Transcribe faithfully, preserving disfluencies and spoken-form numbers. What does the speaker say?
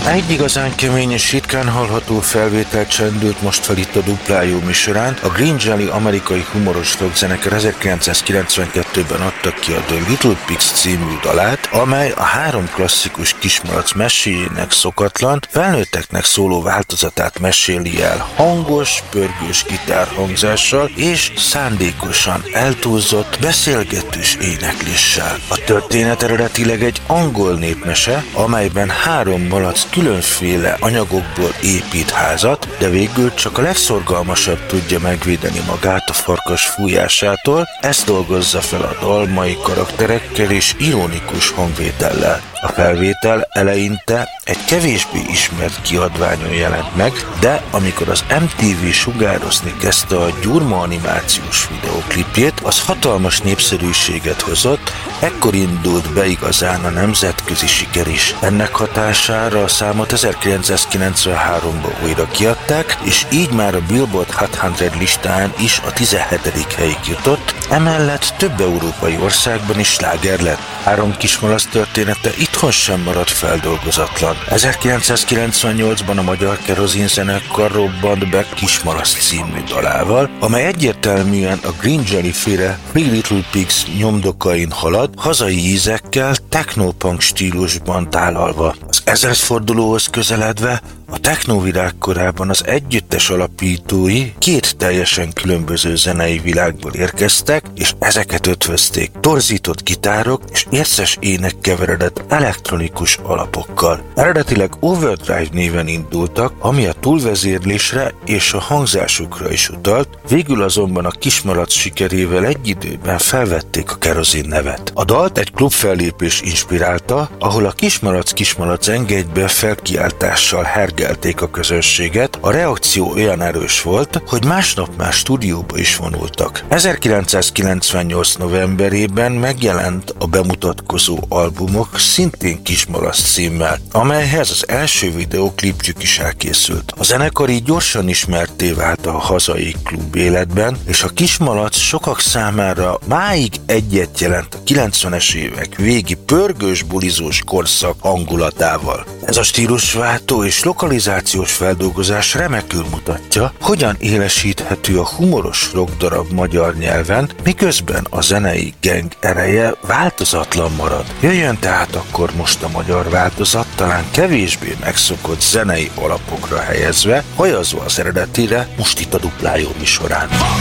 Egy igazán kemény és ritkán hallható felvétel csendült most fel itt a Duplájó műsorán. A Green Jelly amerikai humoros rockzenekar ezerkilencszázkilencvenkettőben adtak ki a The Little Pigs című dalát, amely a három klasszikus kismalac meséjének szokatlan, felnőtteknek szóló változatát meséli el hangos, pörgős gitárhangzással és szándékosan eltúlzott, beszélgetős énekléssel. A történet eredetileg egy angol népmese, amelyben három malac különféle anyagokból épít házat, de végül csak a legszorgalmasabb tudja megvédeni magát a farkas fújásától, ezt dolgozza fel a dal mai karakterekkel és ironikus hangvétellel. A felvétel eleinte egy kevésbé ismert kiadványon jelent meg, de amikor az em té vé sugározni kezdte a Gyurma animációs videóklipjét, az hatalmas népszerűséget hozott, ekkor indult be igazán a nemzetközi siker is. Ennek hatására a számot ezerkilencszázkilencvenháromban újra kiadták, és így már a Billboard Hot száz listán is a tizenhetedik helyig jutott, emellett több európai országban is sláger lett. Három kismalac története itthon sem maradt feldolgozatlan. ezerkilencszázkilencvennyolcban a magyar Kerozin zenekar robbant be Kismalac című dalával, amely egyértelműen a Green Jelly féle Three Little Pigs nyomdokain halad, hazai ízekkel, technopunk stílusban tálalva. Az ezredfordulóhoz közeledve a technovilág korában az együttes alapítói két teljesen különböző zenei világból érkeztek, és ezeket ötvözték torzított gitárok és érzes ének keveredett elektronikus alapokkal. Eredetileg Overdrive néven indultak, ami a túlvezérlésre és a hangzásukra is utalt, végül azonban a Kismalac sikerével egy időben felvették a Kerozin nevet. A dalt egy klubfellépés inspirálta, ahol a Kismalac Kismalac engedj be felkiáltással hergelték a közönséget, a reakció olyan erős volt, hogy másnap már stúdióba is vonultak. ezerkilencszázkilencvennyolc novemberében megjelent a bemutatkozó albumok szintén Kismalac címmel, amelyhez az első videóklipjük is elkészült. A zenekar így gyorsan ismertté vált a hazai klub életben, és a Kismalac sokak számára máig egyet jelent a kilencvenes évek végi pörgős bulizós korszak hangulatával. Ez a stílusváltó és lokalizációs feldolgozás remekül mutatja, hogyan élesíthető a humoros rockdarab magyar nyelven, miközben a zenei geng ereje változatlan marad. Jöjjön tehát akkor most a magyar változat, talán kevésbé megszokott zenei alapokra helyezve, hajazva az eredetire, most itt a Duplájó műsorán.